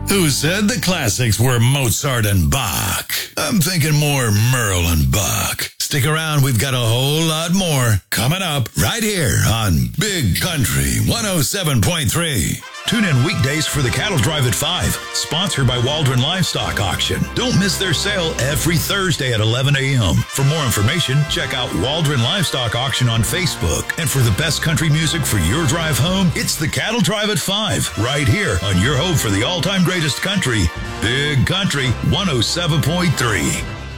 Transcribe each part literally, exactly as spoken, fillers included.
Who said the classics were Mozart and Bach? I'm thinking more Merle and Buck. Stick around, we've got a whole lot more coming up right here on Big Country one oh seven point three. Tune in weekdays for the Cattle Drive at five, sponsored by Waldron Livestock Auction. Don't miss their sale every Thursday at eleven a.m. For more information, check out Waldron Livestock Auction on Facebook. And for the best country music for your drive home, it's the Cattle Drive at five, right here on your home for the all-time greatest country, Big Country one oh seven point three.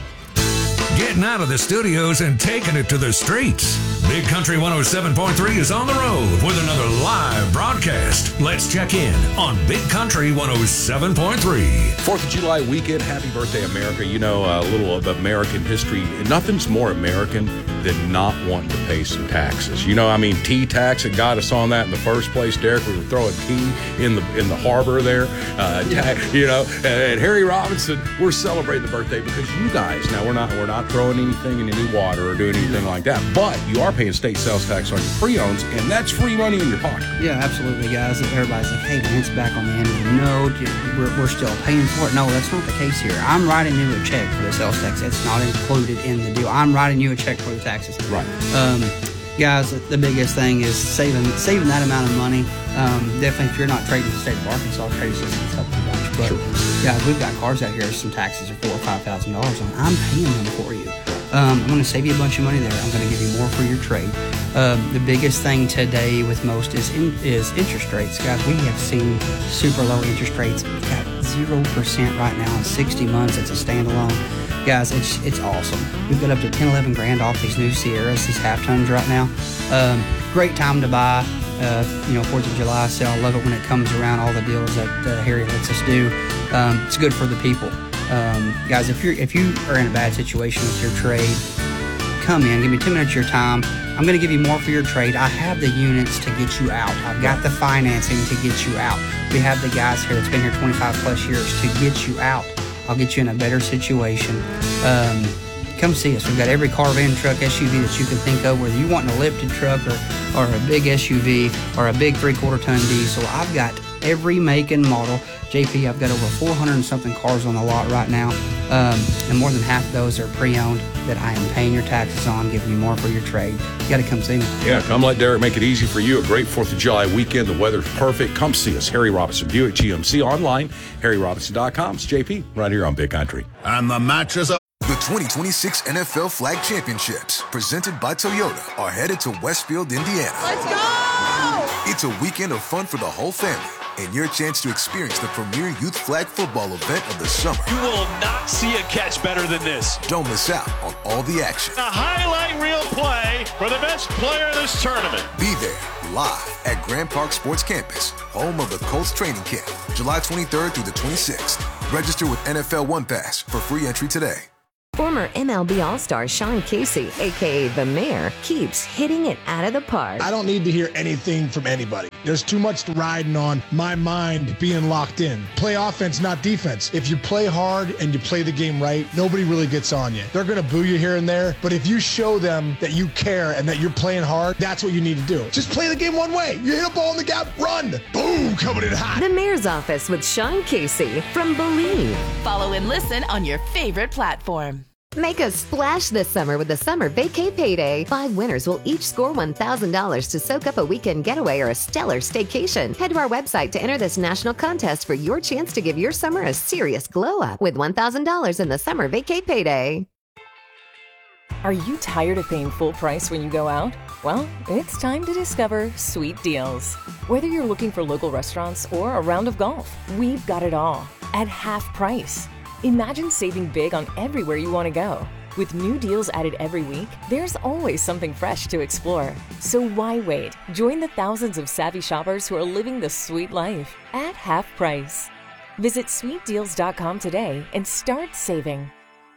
Getting out of the studios and taking it to the streets. Big Country one oh seven point three is on the road with another live broadcast. Let's check in on Big Country one oh seven point three. fourth of July weekend. Happy birthday, America. You know, a little of American history. Nothing's more American than not wanting to pay some taxes. You know, I mean, T-tax, it got us on that in the first place. Derek, we were throwing tea in the in the harbor there. Uh, Yeah. ta- you know, and Harry Robinson, we're celebrating the birthday because you guys, now we're not, we're not throwing anything in any water or doing anything like that, but you are paying state sales tax on your pre-owns, and that's free money in your pocket. Yeah, absolutely, guys. Everybody's like, hey, man, it's back on the end of the no, dude, we're, we're still paying for it. No, that's not the case here. I'm writing you a check for the sales tax. It's not included in the deal. I'm writing you a check for the taxes. Right. Um, guys, the biggest thing is saving saving that amount of money. Um, definitely, if you're not trading the state of Arkansas, trade assistance helps a bunch. But, Sure. guys, we've got cars out here, some taxes are four or five thousand dollars on. I'm paying them for you. Um, I'm going to save you a bunch of money there. I'm going to give you more for your trade. Um, the biggest thing today with most is in, is interest rates. Guys, we have seen super low interest rates. We've got zero percent right now in sixty months. It's a standalone. Guys, it's it's awesome. We've got up to ten, eleven grand off these new Sierras, these half tons right now. Um, great time to buy. Uh, you know, fourth of July sale. I love it when it comes around, all the deals that uh, Harry lets us do. Um, it's good for the people. Um, guys, if you're if you are in a bad situation with your trade, come in, give me two minutes of your time. I'm going to give you more for your trade. I have the units to get you out. I've got the financing to get you out. We have the guys here that's been here twenty-five plus years to get you out. I'll get you in a better situation. Um, come see us. We've got every car, van, truck, S U V that you can think of, whether you want a lifted truck or, or a big S U V or a big three-quarter ton diesel. I've got every make and model. J P, I've got over four hundred and something cars on the lot right now, um, and more than half of those are pre-owned that I am paying your taxes on, giving you more for your trade. You got to come see me. Yeah, come let Derek make it easy for you. A great fourth of July weekend. The weather's perfect. Come see us. Harry Robinson Buick G M C online, harry robinson dot com. It's J P right here on Big Country. And the matches of The twenty twenty-six N F L Flag Championships, presented by Toyota, are headed to Westfield, Indiana. Let's go! It's a weekend of fun for the whole family, and your chance to experience the premier youth flag football event of the summer. You will not see a catch better than this. Don't miss out on all the action. A highlight reel play for the best player of this tournament. Be there live at Grand Park Sports Campus, home of the Colts training camp, July twenty-third through the twenty-sixth. Register with N F L One Pass for free entry today. Former M L B All-Star Sean Casey, a k a. The Mayor, keeps hitting it out of the park. I don't need to hear anything from anybody. There's too much riding on my mind being locked in. Play offense, not defense. If you play hard and you play the game right, nobody really gets on you. They're going to boo you here and there, but if you show them that you care and that you're playing hard, that's what you need to do. Just play the game one way. You hit a ball in the gap, run. Boom, coming in hot. The Mayor's Office with Sean Casey from Believe. Follow and listen on your favorite platform. Make a splash this summer with the Summer Vacay Payday. Five winners will each score one thousand dollars to soak up a weekend getaway or a stellar staycation. Head to our website to enter this national contest for your chance to give your summer a serious glow up with one thousand dollars in the Summer Vacay Payday. Are you tired of paying full price when you go out? Well, it's time to discover Sweet Deals. Whether you're looking for local restaurants or a round of golf, we've got it all at half price. Imagine saving big on everywhere you want to go. With new deals added every week, there's always something fresh to explore. So why wait? Join the thousands of savvy shoppers who are living the sweet life at half price. Visit sweet deals dot com today and start saving.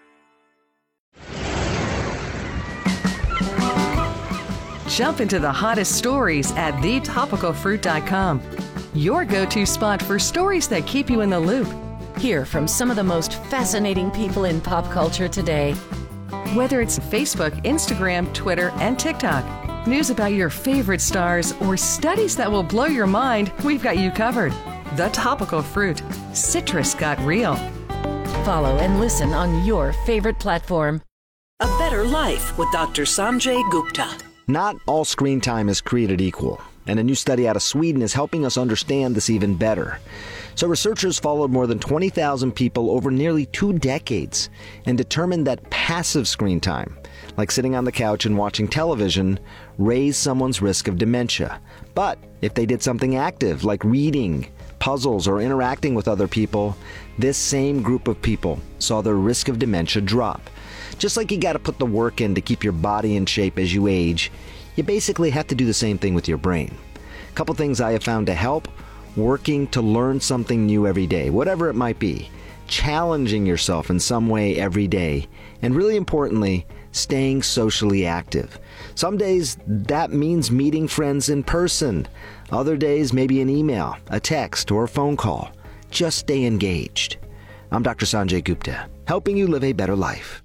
Jump into the hottest stories at the topical fruit dot com. Your go-to spot for stories that keep you in the loop. Hear from some of the most fascinating people in pop culture today. Whether it's Facebook, Instagram, Twitter, and TikTok, news about your favorite stars, or studies that will blow your mind, we've got you covered. The Topical Fruit. Citrus got real. Follow and listen on your favorite platform. A Better Life with Doctor Sanjay Gupta. Not all screen time is created equal, and a new study out of Sweden is helping us understand this even better. So researchers followed more than twenty thousand people over nearly two decades and determined that passive screen time, like sitting on the couch and watching television, raised someone's risk of dementia. But if they did something active, like reading, puzzles, or interacting with other people, this same group of people saw their risk of dementia drop. Just like you got to put the work in to keep your body in shape as you age, you basically have to do the same thing with your brain. A couple things I have found to help: working to learn something new every day, whatever it might be, challenging yourself in some way every day, and really importantly, staying socially active. Some days that means meeting friends in person. Other days, maybe an email, a text, or a phone call. Just stay engaged. I'm Doctor Sanjay Gupta, helping you live a better life.